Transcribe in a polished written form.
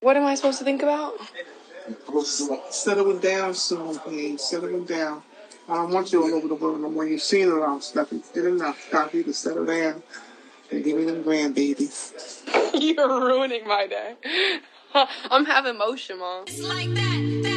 What am I supposed to think about? Settling down soon, Paige. Settling down. I don't want you all over the world no more. You've seen it all, Steffi. Get enough. Time for you to settle down and give me them grandbabies. You're ruining my day. I'm having motion, Mom. It's like that.